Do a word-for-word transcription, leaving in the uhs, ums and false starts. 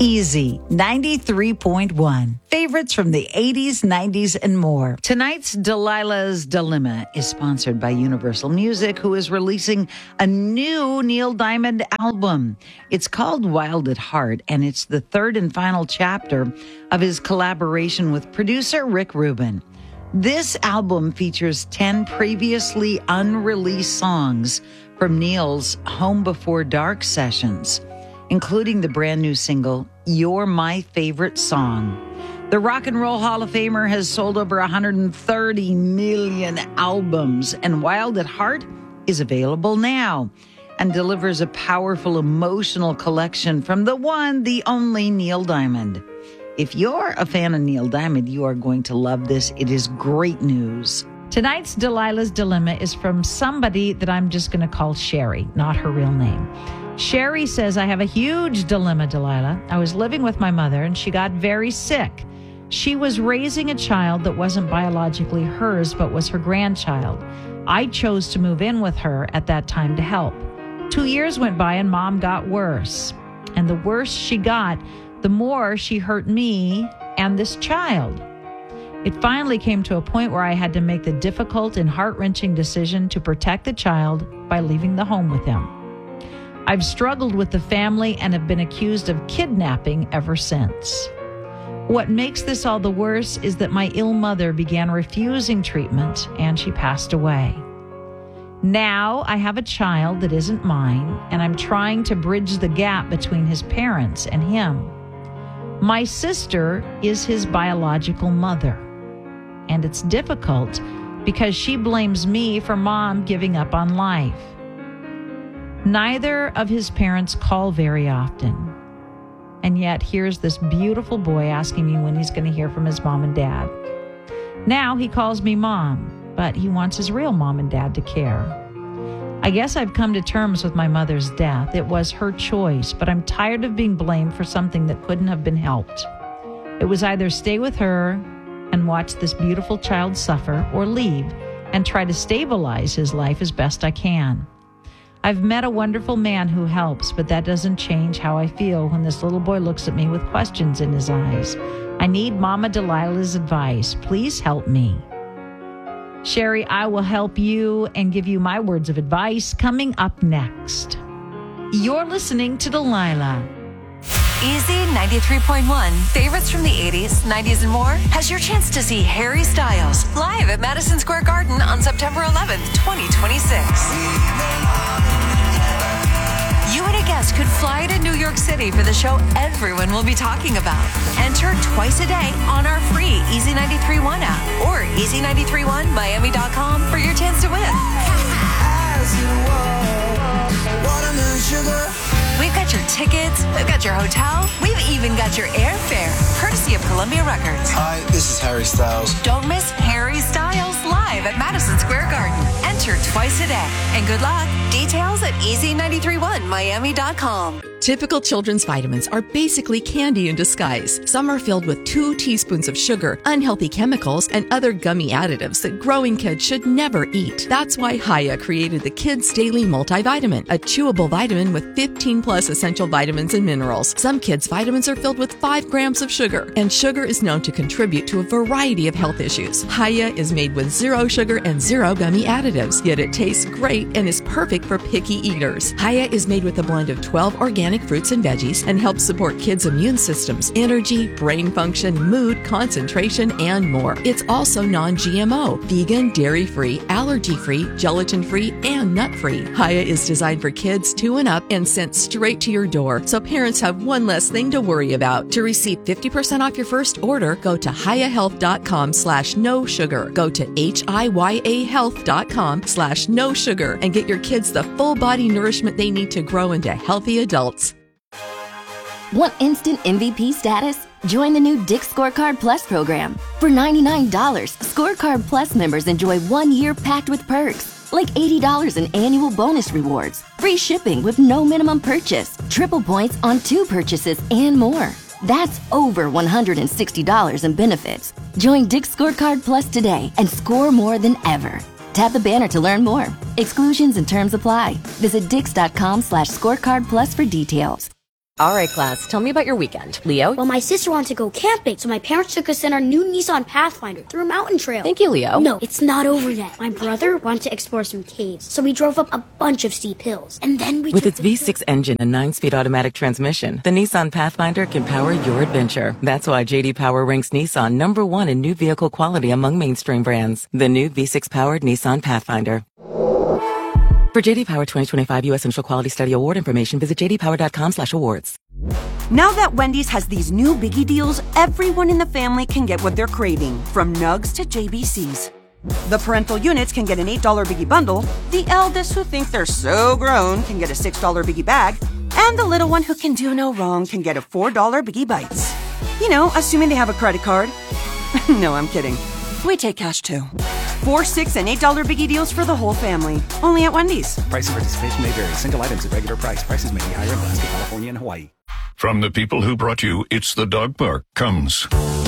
Easy ninety-three point one. Favorites from the eighties, nineties, and more. Tonight's Delilah's Dilemma is sponsored by Universal Music, who is releasing a new Neil Diamond album. It's called Wild at Heart, and it's the third and final chapter of his collaboration with producer Rick Rubin. This album features ten previously unreleased songs from Neil's Home Before Dark sessions, including the brand new single, You're My Favorite Song. The Rock and Roll Hall of Famer has sold over one hundred thirty million albums, and Wild at Heart is available now and delivers a powerful emotional collection from the one, the only Neil Diamond. If you're a fan of Neil Diamond, you are going to love this. It is great news. Tonight's Delilah's Dilemma is from somebody that I'm just going to call Sherry, not her real name. Sherry says, I have a huge dilemma, Delilah. I was living with my mother and she got very sick. She was raising a child that wasn't biologically hers, but was her grandchild. I chose to move in with her at that time to help. Two years went by and Mom got worse. And the worse she got, the more she hurt me and this child. It finally came to a point where I had to make the difficult and heart-wrenching decision to protect the child by leaving the home with him. I've struggled with the family and have been accused of kidnapping ever since. What makes this all the worse is that my ill mother began refusing treatment and she passed away. Now I have a child that isn't mine, and I'm trying to bridge the gap between his parents and him. My sister is his biological mother, and it's difficult because she blames me for Mom giving up on life. Neither of his parents call very often, and yet here's this beautiful boy asking me when he's going to hear from his mom and dad. Now he calls me Mom, but he wants his real mom and dad to care. I guess I've come to terms with my mother's death. It was her choice, but I'm tired of being blamed for something that couldn't have been helped. It was either stay with her and watch this beautiful child suffer, or leave and try to stabilize his life as best I can. I've met a wonderful man who helps, but that doesn't change how I feel when this little boy looks at me with questions in his eyes. I need Mama Delilah's advice. Please help me. Sherry, I will help you and give you my words of advice coming up next. You're listening to Delilah. Easy ninety-three point one, favorites from the eighties, nineties, and more, has your chance to see Harry Styles live at Madison Square Garden on September eleventh, twenty twenty-six. You and a guest could fly to New York City for the show everyone will be talking about. Enter twice a day on our free Easy ninety-three point one app or easy nine three one miami dot com for your chance to win. We've got your tickets, we've got your hotel, we've even got your airfare, courtesy of Columbia Records. Hi, this is Harry Styles. Don't miss Harry Styles live at Madison Square Garden. Enter twice a day. And good luck. Details at easy nine three one miami dot com. Typical children's vitamins are basically candy in disguise. Some are filled with two teaspoons of sugar, unhealthy chemicals, and other gummy additives that growing kids should never eat. That's why Hiya created the Kids Daily Multivitamin, a chewable vitamin with fifteen plus essential vitamins and minerals. Some kids' vitamins are filled with five grams of sugar, and sugar is known to contribute to a variety of health issues. Hiya is made with zero sugar and zero gummy additives, yet it tastes great and is perfect for picky eaters. Hiya is made with a blend of twelve organic fruits and veggies and helps support kids' immune systems, energy, brain function, mood, concentration, and more. It's also non-G M O, vegan, dairy-free, allergy-free, gelatin-free, and nut-free. Hiya is designed for kids two and up and sent straight to your door, so parents have one less thing to worry about. To receive fifty percent off your first order, go to hiyahealth.com slash no sugar. Go to H-I-Y-A health.com slash no sugar and get your kids the full body nourishment they need to grow into healthy adults. Want instant M V P status? Join the new Dick's Scorecard Plus program. For ninety-nine dollars, Scorecard Plus members enjoy one year packed with perks, like eighty dollars in annual bonus rewards, free shipping with no minimum purchase, triple points on two purchases, and more. That's over one hundred sixty dollars in benefits. Join Dick's Scorecard Plus today and score more than ever. Tap the banner to learn more. Exclusions and terms apply. Visit dix.com slash scorecard plus for details. All right, class, tell me about your weekend. Leo? Well, my sister wanted to go camping, so my parents took us in our new Nissan Pathfinder through a mountain trail. Thank you, Leo. No, it's not over yet. My brother wanted to explore some caves, so we drove up a bunch of steep hills. And then we With took its the V six engine and nine-speed automatic transmission, the Nissan Pathfinder can power your adventure. That's why J D Power ranks Nissan number one in new vehicle quality among mainstream brands. The new V six-powered Nissan Pathfinder. For J D Power twenty twenty-five U S Central Quality Study Award information, visit j d power dot com slash awards. Now that Wendy's has these new biggie deals, everyone in the family can get what they're craving, from nugs to J B Cs. The parental units can get an eight dollar biggie bundle, the eldest who think they're so grown can get a six dollar biggie bag, and the little one who can do no wrong can get a four dollar biggie bites. You know, assuming they have a credit card. No, I'm kidding. We take cash too. Four, six, and eight dollar biggie deals for the whole family. Only at Wendy's. Price and participation may vary. Single items at regular price. Prices may be higher in Alaska, California, and Hawaii. From the people who brought you It's the Dog Park comes